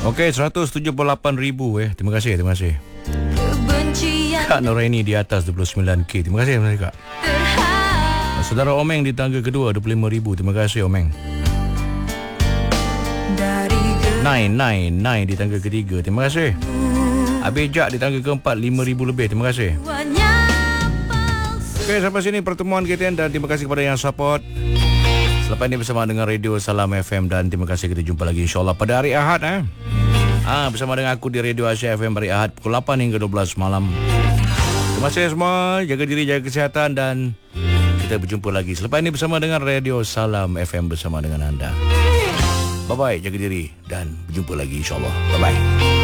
Okey, 178,000 Terima kasih, terima kasih. Kak Noraini di atas 29K. Terima kasih, terima kasih Kak. Saudara Omeng di tangga kedua 25,000. Terima kasih Omeng. 999 di tangga ketiga. Terima kasih. Abijak di tangga keempat 5,000 lebih. Terima kasih. Okey, sampai sini pertemuan KTN dan terima kasih kepada yang support. Selepas ini bersama dengan Radio Salam FM dan terima kasih, kita jumpa lagi insyaAllah pada hari Ahad bersama dengan aku di Radio Asia FM hari Ahad pukul 8 hingga 12 malam. Terima kasih semua, jaga diri, jaga kesihatan dan kita berjumpa lagi selepas ini bersama dengan Radio Salam FM bersama dengan anda. Bye-bye, jaga diri dan berjumpa lagi insyaAllah. Bye-bye.